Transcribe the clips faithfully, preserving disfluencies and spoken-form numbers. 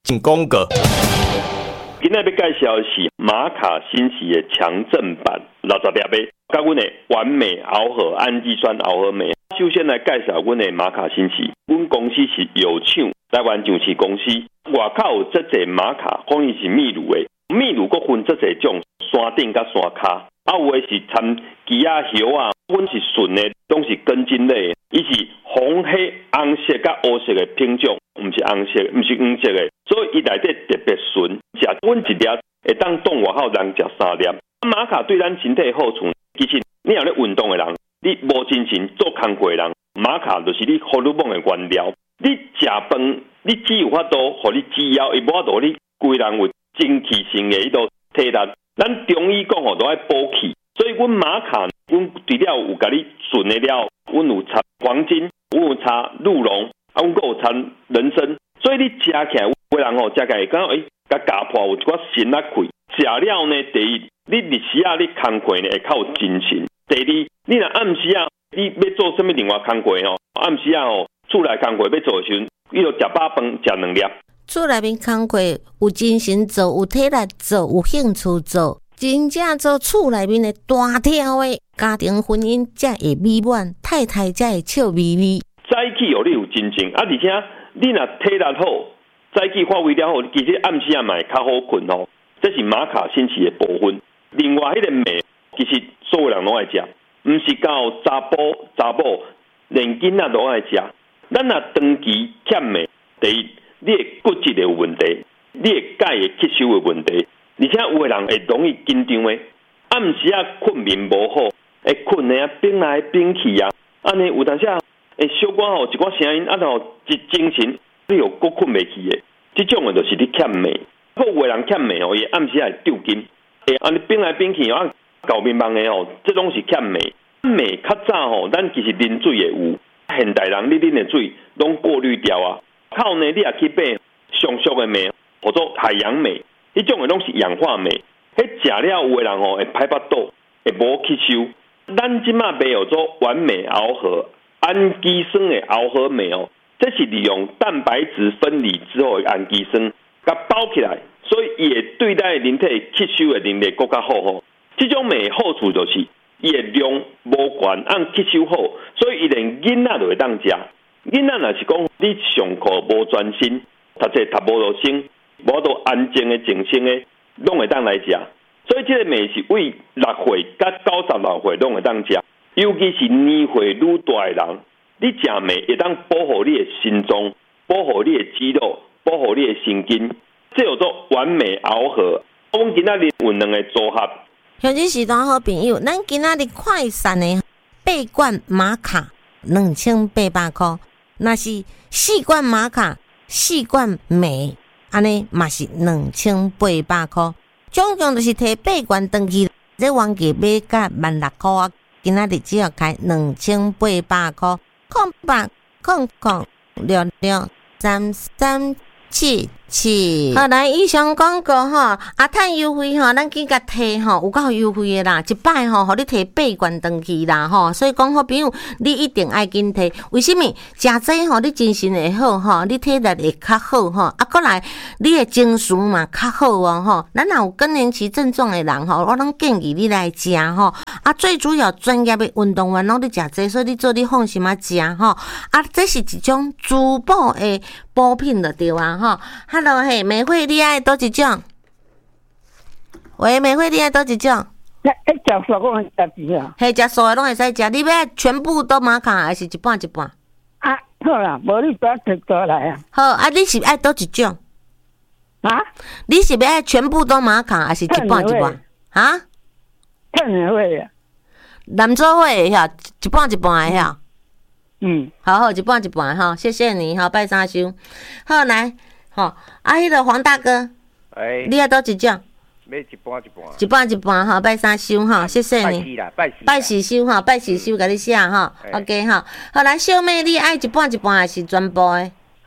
请公哥。 今天要介绍的是玛卡星期的强震版六十粒的，甲阮的完美螯合氨基酸螯合酶。首先来介绍阮的玛卡星期，阮公司是有厂台湾上市公司，外口有这侪玛卡，可能是秘鲁的，秘鲁佫分这侪种山顶甲山骹，啊有的是掺枝啊叶啊，阮是纯的，拢是根茎类的，伊是红黑红色甲黑色的品种，毋是红色，毋是黄色的，所以伊内底特别纯。食阮一粒会当冻外口人食三粒。玛卡对咱身体好处，其实你有咧运动的人，你无精神做工课的人，玛卡就是你荷尔蒙的原料。你食饭，你只有法度，互你只要伊无法度，你规人有精气神的迄个体力。咱中医讲吼都爱补气，所以阮玛卡，阮除了有甲你纯的了，阮有掺黄金，阮有掺鹿茸，啊，阮佫有掺人参，所以你食起来，有人吼食起来感觉诶。甲家破有一寡神力气，食了呢。第一，你日时啊，你工课呢会较有精神。第二，你若暗时啊，你要做什么另外工课吼？暗时啊吼，厝内工课要做时，你就食饱饭，食两粒。 厝内面工课有精神做，有体力做，有兴趣做，真正做厝内面的大条的家庭婚姻才会美满，太太才会笑眯眯。 早起哦，你有精神啊，而且你若体力好。早起发挥了后，其实暗时啊嘛会较好困哦。这是玛卡星期的部分。另外，迄个酶其实所有人拢爱食，毋是到查甫查某，连囡仔都爱食。咱若长期欠酶，第一，你的骨质的有问题，你的钙的吸收的问题，而且有的人会容易紧张的，暗时啊困眠无好，会困的啊变来变去啊，安尼有当时啊会小可吼一寡声音，啊吼一精神。你有够困袂去的，这种的就是你欠镁。个有的人欠镁哦，伊暗时会丢筋，诶，安尼变来变去啊，搞面茫的哦，这种是欠镁。镁较早吼，咱其实啉水也有，现代人你啉的水拢过滤掉啊。靠呢，你也去买上俗的镁，或者海洋镁，迄种的拢是氧化镁。迄食了有的人吼会歹腹肚，会无吸收。咱即马卖有做完美螯合氨基酸的螯合镁哦。这是利用蛋白质分离之后的氨基酸，甲包起来，所以也对待人体吸收的能力更加好吼。这种镁好处就是伊的量无悬，按吸收好，所以伊连囡仔都会当食。囡仔若是讲你上课无专心，读册读无落心，无到安静的静心的，拢会当来食。所以这个镁是为六岁甲九十六岁拢会当食，尤其是年岁愈大的人。你食镁会当保护你的心脏，保护你的肌肉，保护你的神经，这叫做完美螯合。我们今仔日有两个组合。 乡亲时代好朋友，咱今仔日快闪的八罐玛卡两千八百块，那是四罐玛卡四罐镁，安尼嘛是两千八百块，总共就是摕八罐登去，这原价买甲万六块啊，今仔日只要开两千八百块。空八空空六六三三七七，好来以上广告吼，阿趁优惠吼，咱去甲摕吼，有够优惠的啦，一摆吼，互你摕八罐登去啦吼，所以讲好朋友，你一定爱紧摕，为什么？食这吼，你精神会好吼，你体力会较好吼，啊，过来你的情绪嘛较好哦吼，咱若有更年期症状的人吼，我拢建议你来食吼，啊，最主要专业的运动员拢咧食这，所以你做你放心啊食吼，啊，这是一种珠宝的补品就对啊吼 ，Hello。嘿，玫瑰你爱多一种？喂，玫瑰你爱多一种？ 那一食素我食几啊？ 嘿，食素的拢会使食，你要全部都玛卡还是一半一半？ 啊，好啦，无你把摕过来啊。 好啊，你是爱多一种？ 啊？ 你是要爱全部都玛卡还是一半一半？啊？ 趁年会啊？ 南州会遐一半一半的遐。 嗯， 好好一半一半哈，谢谢你哈，拜三收。好来。吼、哦，啊，迄、那个黄大哥， 哎， 你要多一种？ 买一半一半， 一半一半哈，拜三收哈，谢谢你。 拜四啦，拜四。 拜四收哈，拜四收，甲你写哈 ，OK 哈。好来，小妹，你爱一半一半还是全部的？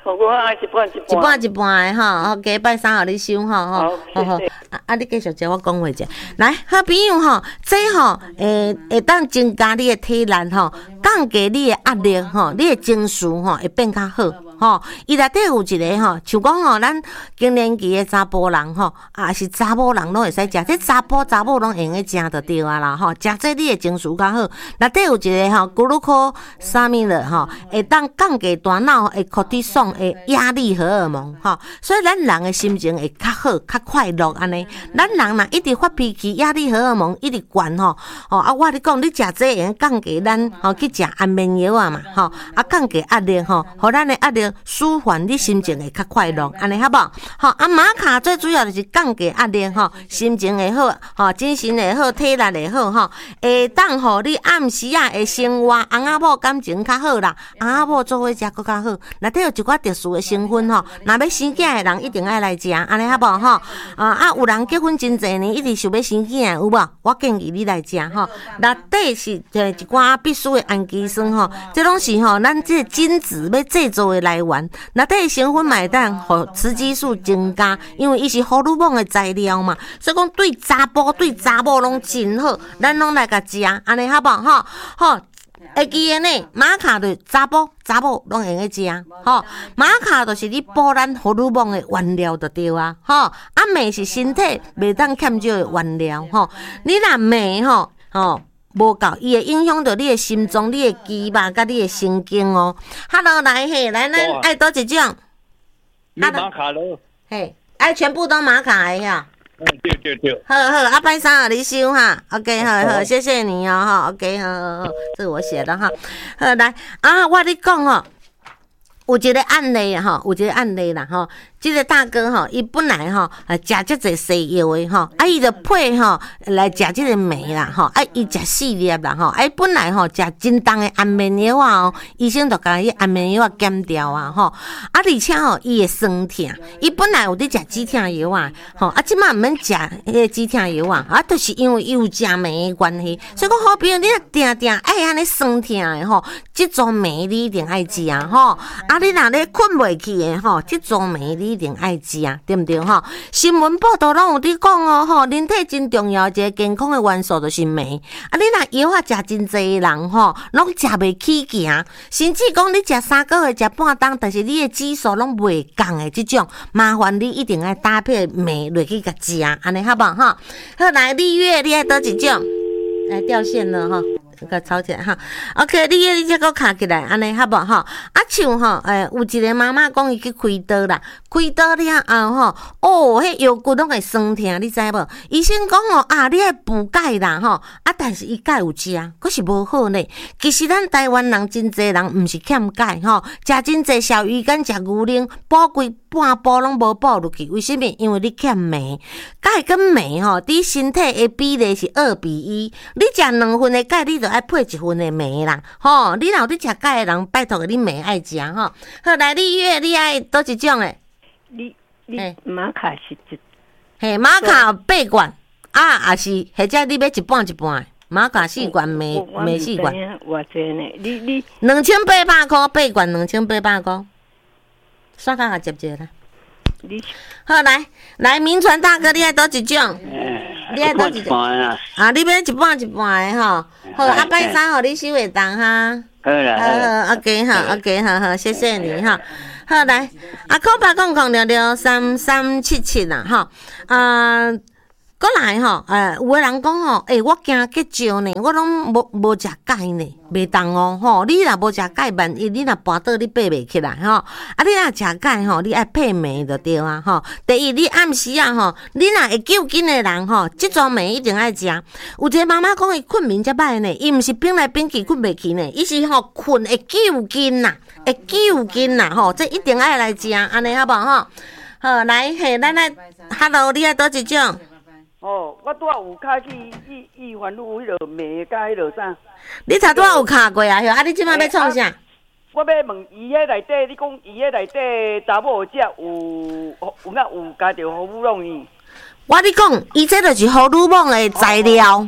火锅啊，一半一半， 一半一半的吼，好，加拜三互你收吼吼， 好， 好， 谢谢。 啊啊，你继续接我讲话者，来，好朋友吼，这吼会会当增加你的体力吼，降低你的压力吼，你的情绪吼会变较好。吼，伊内底有一个吼，像讲吼，咱更年期的查甫人吼，啊是查某人拢会使食，这查甫查某拢会用食就对啊啦吼，食这你的情绪较好。内底有一个吼，咕噜科啥物了吼，会当降低大脑的cortisol的爽的压力荷尔蒙吼，所以咱人的心情会较好、较快乐安尼。咱人若一直发脾气，压力荷尔蒙一直悬吼，吼啊，我你讲，你食这会降低咱吼去食安眠药啊嘛吼，啊降低压力吼，互咱的压力舒缓，你心情会较快乐，安尼好无？吼啊，玛卡最主要就是降低压力吼，心情会好，吼精神会好，体力会好吼，会当互你暗时啊会生活，翁仔某感情较好啦，翁仔某做伙食佫较好。内底有一寡特殊的成分吼，若要生囝的人一定爱来食，安尼好无吼？啊啊，有人结婚真侪年，一直想要生囝，有无？我建议你来食吼，内底是呃一寡必须的氨基酸吼，这拢是吼咱这精子要制造的来源。内底成分嘛会当互雌激素增加，因为伊是荷尔蒙的材料嘛，所以讲对查甫对查某拢真好，咱拢来甲食，安尼好无吼？吼，会记的呢，玛卡对查甫查某拢会用食，吼，玛卡就是你补咱荷尔蒙的原料就对啊，吼，啊镁是身体袂当欠少的原料，吼，你若镁吼，吼。无够，伊会影响到你的心脏、你的肌肉、甲你的神经哦。Hello， 来嘿，来，咱爱多一种？ 你玛卡咯？ 嘿，爱全部都玛卡的呀。 嗯，对对对。 好好，啊，拜三互你收哈。OK， 好好，谢谢你哦哈。OK， 好好好，这我写的哈。好，来啊，我跟你讲哦，有一个案例哈，有一个案例啦哈。这个大哥吼，伊本来吼啊食遮侪西药的吼，啊伊就配吼来食这个镁啦吼，啊伊食四粒啦吼，啊伊本来吼食真重的安眠药啊哦，医生就甲伊安眠药减掉啊吼，啊而且吼伊会酸痛，伊本来有伫食止痛药啊，吼啊即马毋免食迄个止痛药啊，啊就是因为伊有食镁的关系，所以讲好朋友你若定定爱安尼酸痛的吼，即种镁你一定爱食啊吼，啊你若咧困袂去的吼，即种镁你一定爱食啊，对毋对吼？新闻报道拢有伫讲哦，吼，人体真重要一个健康的元素就是镁。啊，你若药啊食真侪人吼，拢食袂起行，甚至讲你食三个月食半冬，但是你的指数拢袂降的即种，麻烦你一定爱搭配镁落去甲食，安尼好无吼？好，来丽月，你爱倒一种？来掉线了吼。个吵起来哈 ，OK， 你你才个卡起来，安尼好无吼？啊，像吼，诶，有一个妈妈讲伊去开刀啦，开刀了后吼，哦，迄腰骨拢会酸痛，你知无？医生讲哦，啊，你爱补钙啦吼，啊，但是伊钙有食，可是无好呢。其实咱台湾人真侪人毋是欠钙吼，食真侪小鱼干、食牛奶，补规半补拢无补落去，为什么？因为你欠镁，钙跟镁吼，伫身体的比例是二比一，你食两份的钙，你就爱配一份的镁啦，吼！你若有伫食钙的人，拜托你镁爱食吼。好，来你月你爱倒一种诶？ 你你玛卡是一， 嘿，玛卡八罐啊，也是或者你要一半一半的，玛卡四罐，镁镁四罐。 我这呢，你你两千八百块，八罐两千八百块，刷卡下接一个啦。 你好，来来，民传大哥，你爱倒一种？你爱倒一种？啊，你要一半一半的吼。好，啊，拜三互你收会当哈。 好啦， 好好 ，OK 好 ，OK 好好，谢谢你哈。好来，啊，空八空空六六三三七七啦哈，啊。过来吼，诶，有个人讲吼，诶，我惊结石呢，我拢无无食钙呢，袂当哦，吼，你若无食钙，万一你若跋倒，你爬袂起来吼，啊，你若食钙吼，你爱配镁就对啊，吼。第一，你暗时啊吼，你若会救紧的人吼，即种镁一定爱食。有一个妈妈讲伊困眠才歹呢，伊毋是变来变去困袂去呢，伊是吼困会救紧呐，会救紧呐，吼，这一定爱来食，安尼好无吼？好，来，嘿，咱来 ，Hello， 你爱倒一种？ 哦，我拄仔有卡去医医院路迄落镁甲迄落啥？ 你头拄仔有卡过啊？啊，你即摆要创啥？ 我要问伊迄内底，你讲伊迄内底查某只有有哪有加着荷尔蒙伊？ 我你讲，伊这就是荷尔蒙的材料。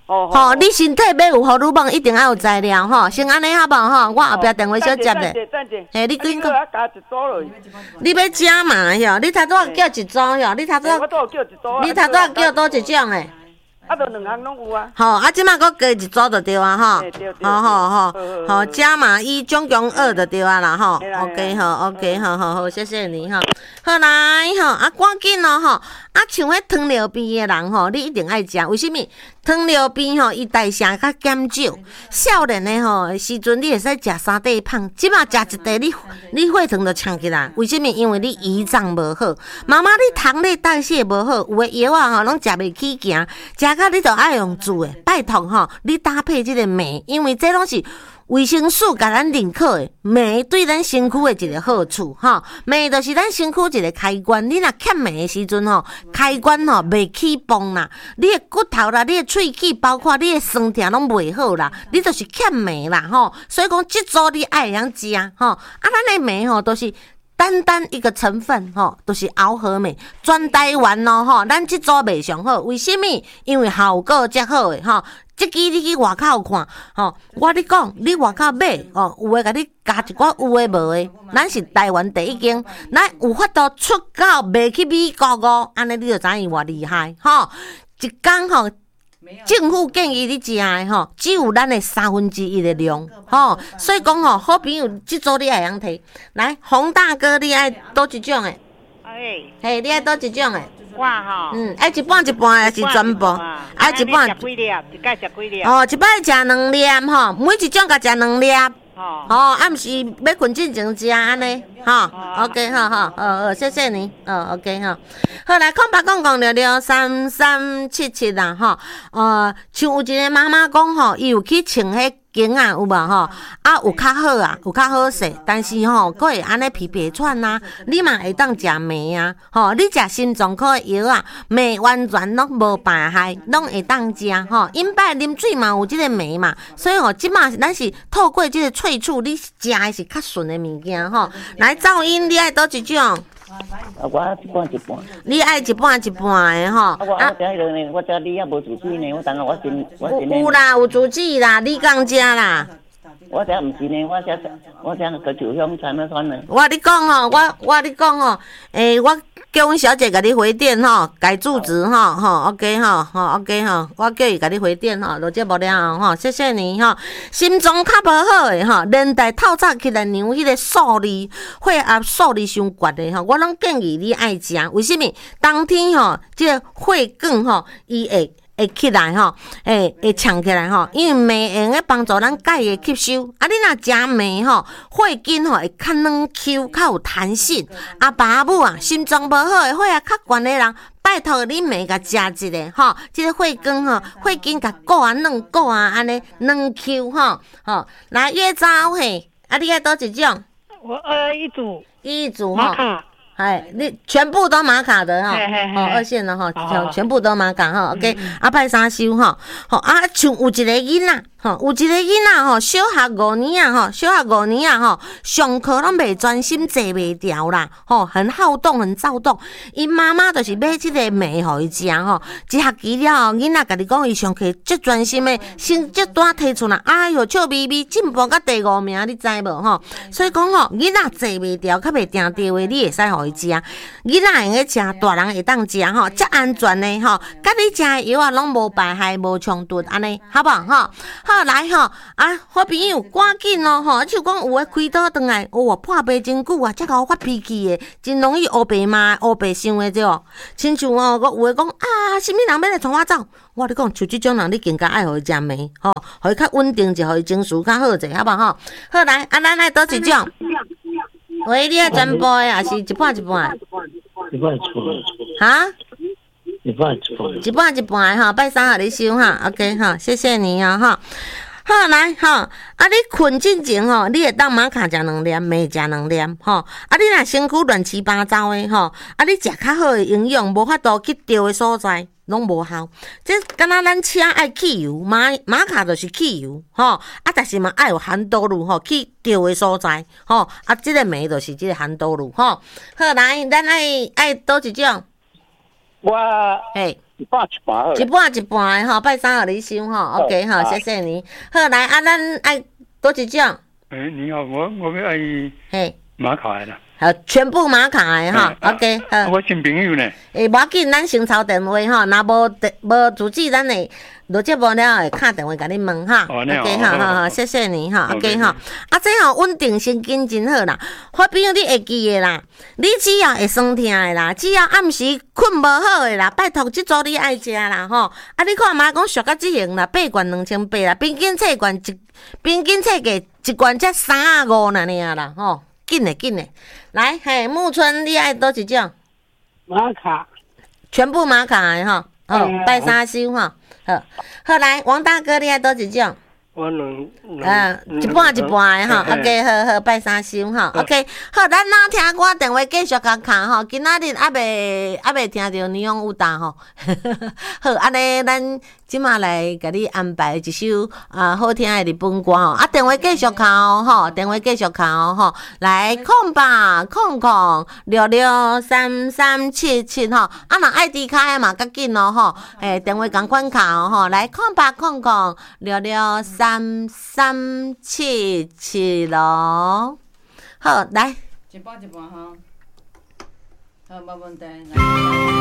吼吼，你身体要有荷尔蒙，一定要有材料吼，先安尼好无吼？我后壁电话小接咧。 等者等者， 嘿，你紧紧讲。 加一组落。 你要食嘛哟？你头拄仔叫一组哟？你头拄我都有叫一组。 你头拄仔叫倒一种诶？ 啊，都两项拢有啊。 吼，啊，即马搁加一组就对啊，吼。 对对。 好好好，好加码一总共二就对啊啦，吼。OK 好 OK 好好好，谢谢你哈。好来吼，啊赶紧咯吼，啊像迄糖尿病的人吼，你一定爱食，为什么？糖尿病吼，伊代谢较减少。少年的吼时阵，你会使食三块胖，即马食一块，你你血糖就呛起来。为什么？因为你胰脏无好，妈妈你糖类代谢无好，有诶药啊吼，拢食袂起行，食到你就爱用煮诶。拜托吼，你搭配即个镁，因为这拢是维生素甲咱认可的镁对咱身躯的一个好处吼，镁就是咱身躯一个开关，你若欠镁的时阵吼，开关吼袂起泵啦，你的骨头啦，你的喙齿，包括你的酸痛拢袂好啦，你就是欠镁啦吼，所以讲即组你爱会晓食吼，啊咱的镁吼都是单单一个成分吼，都、就是螯合镁，全台湾咯吼，咱即组袂上好，为什么？因为效果则好诶吼。即支你去外口看，吼，我你讲，你外口买，吼，有诶甲你加一寡，有诶无诶，咱是台湾第一间，咱有法度出口卖去美国哦，安尼你就知影偌厉害，吼，一工吼，政府建议你食诶吼，只有咱诶三分之一诶量，吼，所以讲吼，好朋友即组你会晓摕，来，洪大哥你爱倒一种诶？ 哎， 嘿，你爱倒一种诶？ 我吼， 嗯，爱一半一半还是全部？爱一半。 食几粒？一摆食几粒？ 哦，一摆食两粒吼，每一种甲食两粒。 哦， 哦，啊，毋是要困之前食安尼，吼 ，OK， 好好，呃呃，谢谢你，呃 ，OK， 吼，好来，空白讲讲了了三三七七啦，吼，呃，像有一个妈妈讲吼，伊有去穿迄经啊，有无吼？啊，有较好啊，有较好势，但是吼，佫会安尼皮皮喘啊，你嘛会当食镁啊，吼，你食心脏科的药啊，镁完全拢无败害，拢会当食吼。因摆啉水嘛有即个镁嘛，所以吼，即马咱是透过即个萃取，你食的是较顺的物件吼。来，噪音你爱倒一种？ 啊，我一半一半。 你爱一半一半的吼。 啊，我我遮迄个呢，我遮你也无自己呢，我等下我先我先。 有啦，有主治啦，你讲遮啦。 我遮毋是呢，我遮我遮个就乡产那款呢。 我你讲吼，我我你讲吼，诶、欸，我叫阮小姐甲你回电吼，改住址吼，吼 ，OK 吼，吼 OK 吼，我叫伊甲你回电吼，落节目了后吼，谢谢你吼。心脏较无好诶吼，连带透早起来量迄个数字，血压数字伤悬诶吼，我拢建议你爱食，为什么？冬天吼，即、这个血管吼，伊会。会起来吼，会会呛起来吼，因为镁会用个帮助咱钙的吸收。啊，你若食镁吼，血筋吼会较软 Q， 较有弹性。啊，爸母啊，心脏无好的，血压较悬的人，拜托你镁甲食一个吼，即、这个血管吼，血筋甲固啊软固啊，安尼软 Q 吼，吼，来月早嘿，啊，你爱倒一种？ 我呃一组一组吼。 玛卡。 哎，你全部都玛卡的哈，哦，二线的哈，全全部都玛卡哈 ，OK， 啊，拜三收哈，好啊，像有一个囡仔，吼，有一个囡仔吼，小学五年啊，吼，小学五年啊，吼，上课拢袂专心，坐袂调啦，吼，很好动，很躁动。伊妈妈就是买即个镁互伊食吼，一学期了后，囡仔甲你讲，伊上课足专心的，成绩单摕出来，哎哟，笑眯眯，进步到第五名，你知无吼？所以讲吼，囡仔坐袂调，较袂定调的，你会使互伊食。囡仔会用食，大人会当食吼，则安全的吼。甲你食的药啊，拢无败害，无冲突，安尼好无吼？好来吼，啊，好朋友赶紧咯吼，像讲有诶开刀转来，哦，破病真久啊，才甲我发脾气诶，真容易乌白骂、乌白想诶对哦。亲像哦，有诶讲啊，啥物人要来传我走？我你讲，像即种人，你更加爱互伊食镁吼，互伊较稳定者，互伊情绪较好者，好无吼？好来，啊，咱来倒一种。喂，你爱全部诶，还是一半一半？ 一半一半。 哈？ 一半一半。 一半一半诶吼，拜三互你收哈 ，OK 哈，谢谢你啊哈。好来吼，啊你困之前吼，你会当玛卡食两粒，镁食两粒吼。啊你若身躯乱七八糟诶吼，啊你食较好诶营养，无法度去调诶所在。拢无效，即敢若咱车爱汽油，马马卡就是汽油吼，啊，但是嘛爱有含倒路吼，去调的所在吼，啊，即、这个镁就是即个含倒路吼。好来，咱爱爱倒一种， 我嘿， 一半一半好。 一半一半的吼，拜三互你收吼 ，OK 吼，谢谢你。好，来啊，咱爱多一种。 哎，你好，我我要爱嘿， 马卡的啦。 好，全部马卡的哈 ，OK 好。 我新朋友呢？ 诶，无要紧，咱先抄电话吼，若无电无主旨，咱会录节目了会敲电话甲你问哈。OK 好好好，谢谢你哈 ，OK 哈。啊，这吼稳定神经真好啦，好朋友你会记的啦，你只要会酸痛的啦，只要暗时困无好的啦，拜托这组你爱食啦吼。啊，你看嘛讲俗到即型啦，八罐两千八啦，平均册罐一平均册价一罐才三啊五尔尔啦吼。紧的紧的，来，嘿，木村你爱多几种？ 玛卡， 全部玛卡的哈，哦，拜三收哈，好，好来，王大哥你爱多几种？ 我两， 啊，一半一半的哈 ，OK， 好好拜三收哈 ，OK， 好，咱若听歌电话继续甲敲吼，今仔日还袂还袂听到你用有答吼，好，安尼咱即马来甲你安排一首啊好听的日本歌吼，啊电话继续敲吼，电话继续敲吼，来空吧空空六六三三七七吼，啊若爱滴卡的嘛较紧咯吼，诶电话共款敲吼，来空吧空空六六三三七七咯，好来， 一半一半吼，好，无问题。来